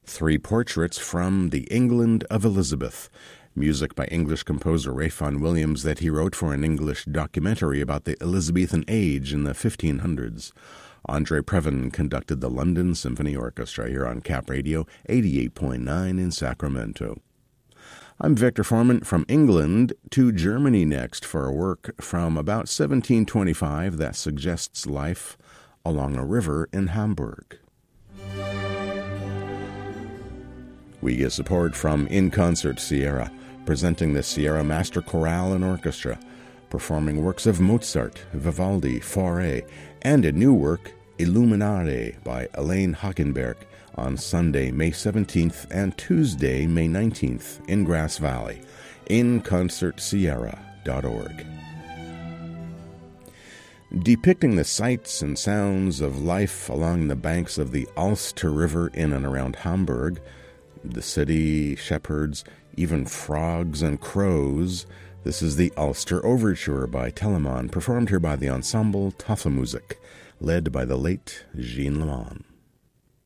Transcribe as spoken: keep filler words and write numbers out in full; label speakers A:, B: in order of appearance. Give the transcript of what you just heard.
A: Three portraits from The England of Elizabeth, music by English composer Ralph Vaughan Williams that he wrote for an English documentary about the Elizabethan age in the fifteen hundreds. Andre Previn conducted the London Symphony Orchestra here on Cap Radio eighty-eight point nine in Sacramento. I'm Victor Foreman. From England to Germany next for a work from about seventeen twenty-five that suggests life along a river in Hamburg. We get support from In Concert Sierra, presenting the Sierra Master Chorale and Orchestra, performing works of Mozart, Vivaldi, Fauré, and a new work, Illuminare, by Elaine Hockenberg, on Sunday, May seventeenth and Tuesday, May nineteenth in Grass Valley, in concert sierra dot org. Depicting the sights and sounds of life along the banks of the Alster River in and around Hamburg, the city, shepherds, even frogs and crows, this is the Ulster Overture by Telemann, performed here by the ensemble Tafelmusik, led by the late Jean Leman.